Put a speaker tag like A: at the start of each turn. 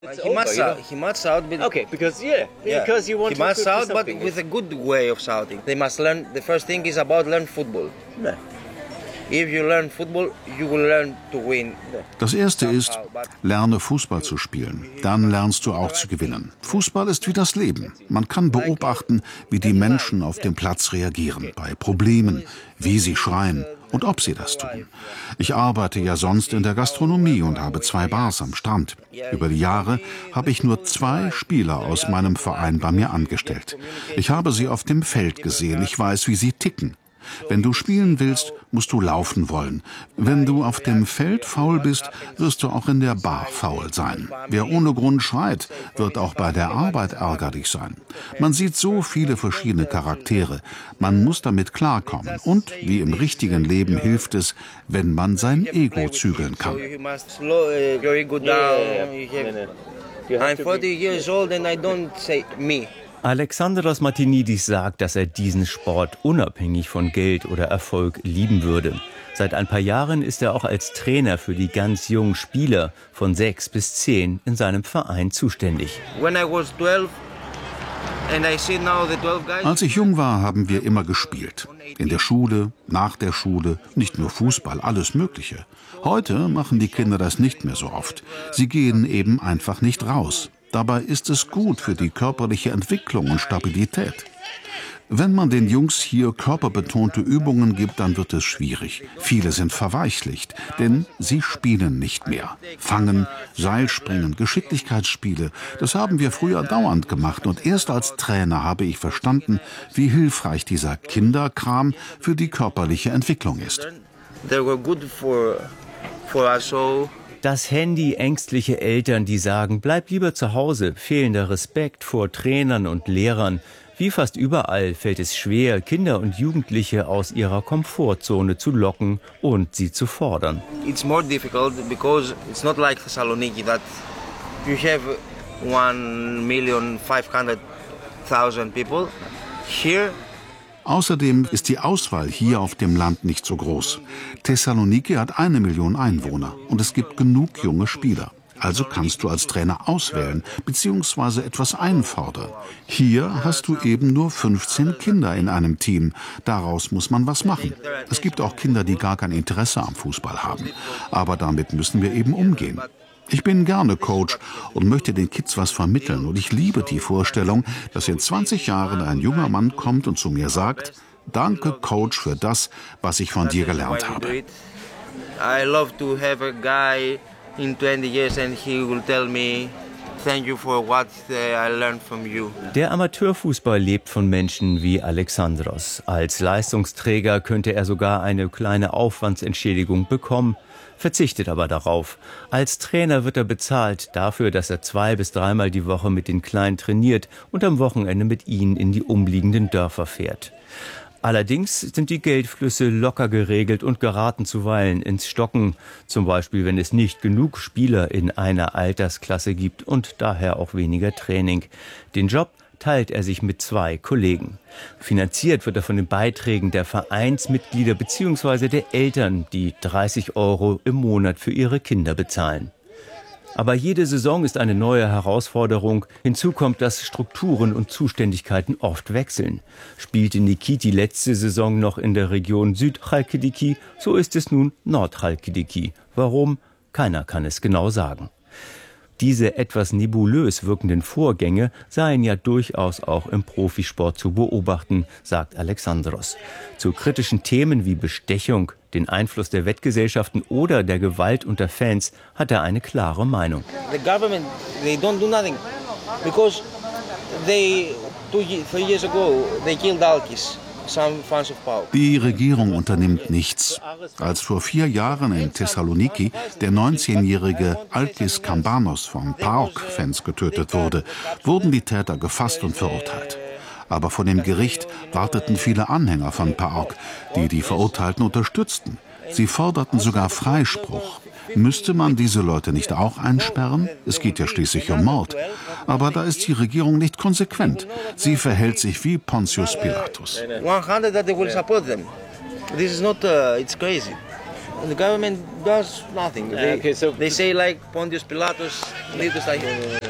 A: He must shout, because you want him to
B: shout, but
A: something.
B: with a good way of shouting. They must learn. The first thing is about learn football.
A: No.
B: If you learn football, you will learn to win.
C: Das Erste ist, lerne Fußball zu spielen. Dann lernst du auch zu gewinnen. Fußball ist wie das Leben. Man kann beobachten, wie die Menschen auf dem Platz reagieren, bei Problemen, wie sie schreien und ob sie das tun. Ich arbeite ja sonst in der Gastronomie und habe 2 Bars am Strand. Über die Jahre habe ich nur 2 Spieler aus meinem Verein bei mir angestellt. Ich habe sie auf dem Feld gesehen. Ich weiß, wie sie ticken. Wenn du spielen willst, musst du laufen wollen. Wenn du auf dem Feld faul bist, wirst du auch in der Bar faul sein. Wer ohne Grund schreit, wird auch bei der Arbeit ärgerlich sein. Man sieht so viele verschiedene Charaktere. Man muss damit klarkommen. Und wie im richtigen Leben hilft es, wenn man sein Ego zügeln kann.
B: I'm 40 years old and I don't say me.
D: Alexandros Martinidis sagt, dass er diesen Sport unabhängig von Geld oder Erfolg lieben würde. Seit ein paar Jahren ist er auch als Trainer für die ganz jungen Spieler von 6 bis 10 in seinem Verein zuständig.
C: Als ich jung war, haben wir immer gespielt. In der Schule, nach der Schule, nicht nur Fußball, alles Mögliche. Heute machen die Kinder das nicht mehr so oft. Sie gehen eben einfach nicht raus. Dabei ist es gut für die körperliche Entwicklung und Stabilität. Wenn man den Jungs hier körperbetonte Übungen gibt, dann wird es schwierig. Viele sind verweichlicht, denn sie spielen nicht mehr. Fangen, Seilspringen, Geschicklichkeitsspiele, das haben wir früher dauernd gemacht. Und erst als Trainer habe ich verstanden, wie hilfreich dieser Kinderkram für die körperliche Entwicklung ist.
D: Das Handy, ängstliche Eltern, die sagen, bleib lieber zu Hause, fehlender Respekt vor Trainern und Lehrern. Wie fast überall fällt es schwer, Kinder und Jugendliche aus ihrer Komfortzone zu locken und sie zu fordern.
B: It's more difficult because it's not like Thessaloniki that you have 1,500,000 people. Here
C: Außerdem ist die Auswahl hier auf dem Land nicht so groß. Thessaloniki hat 1 Million Einwohner und es gibt genug junge Spieler. Also kannst du als Trainer auswählen bzw. etwas einfordern. Hier hast du eben nur 15 Kinder in einem Team. Daraus muss man was machen. Es gibt auch Kinder, die gar kein Interesse am Fußball haben. Aber damit müssen wir eben umgehen. Ich bin gerne Coach und möchte den Kids was vermitteln. Und ich liebe die Vorstellung, dass in 20 Jahren ein junger Mann kommt und zu mir sagt, danke Coach für das, was ich von dir gelernt habe.
B: I love to have a guy in 20 years and he will tell me, thank you for what I learned from you.
D: Der Amateurfußball lebt von Menschen wie Alexandros. Als Leistungsträger könnte er sogar eine kleine Aufwandsentschädigung bekommen, verzichtet aber darauf. Als Trainer wird er bezahlt dafür, dass er 2- bis 3-mal die Woche mit den Kleinen trainiert und am Wochenende mit ihnen in die umliegenden Dörfer fährt. Allerdings sind die Geldflüsse locker geregelt und geraten zuweilen ins Stocken, zum Beispiel wenn es nicht genug Spieler in einer Altersklasse gibt und daher auch weniger Training. Den Job teilt er sich mit 2 Kollegen. Finanziert wird er von den Beiträgen der Vereinsmitglieder bzw. der Eltern, die 30 € im Monat für ihre Kinder bezahlen. Aber jede Saison ist eine neue Herausforderung. Hinzu kommt, dass Strukturen und Zuständigkeiten oft wechseln. Spielte Nikiti letzte Saison noch in der Region Süd-Chalkidiki, so ist es nun Nord-Chalkidiki. Warum? Keiner kann es genau sagen. Diese etwas nebulös wirkenden Vorgänge seien ja durchaus auch im Profisport zu beobachten, sagt Alexandros. Zu kritischen Themen wie Bestechung, den Einfluss der Wettgesellschaften oder der Gewalt unter Fans hat er eine klare Meinung.
B: The government, they don't do nothing because 3 years ago they killed Alkis.
C: Die Regierung unternimmt nichts. Als vor 4 Jahren in Thessaloniki der 19-jährige Alkis Kambanos von PAOK-Fans getötet wurde, wurden die Täter gefasst und verurteilt. Aber vor dem Gericht warteten viele Anhänger von PAOK, die die Verurteilten unterstützten. Sie forderten sogar Freispruch. Müsste man diese Leute nicht auch einsperren? Es geht ja schließlich um Mord. Aber da ist die Regierung nicht konsequent. Sie verhält sich wie Pontius Pilatus.
B: 100 that they will support them. This is not, it's crazy. The government does nothing.
A: Okay, so
B: they say like Pontius Pilatus, leave the